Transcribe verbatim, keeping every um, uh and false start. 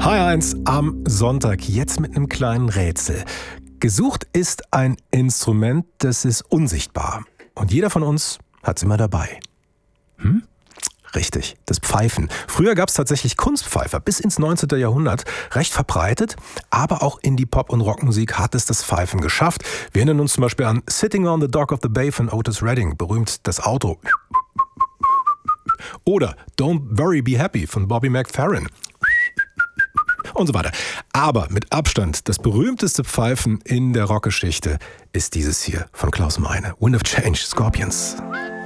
H eins am Sonntag, jetzt mit einem kleinen Rätsel. Gesucht ist ein Instrument, das ist unsichtbar. Und jeder von uns hat es immer dabei. Hm? Richtig, das Pfeifen. Früher gab es tatsächlich Kunstpfeifer, bis ins neunzehnten. Jahrhundert. Recht verbreitet, aber auch in die Pop- und Rockmusik hat es das Pfeifen geschafft. Wir erinnern uns zum Beispiel an Sitting on the Dock of the Bay von Otis Redding, berühmt das Auto. Oder Don't Worry Be Happy von Bobby McFerrin. Und so weiter. Aber mit Abstand das berühmteste Pfeifen in der Rockgeschichte ist dieses hier von Klaus Meine. Wind of Change, Scorpions.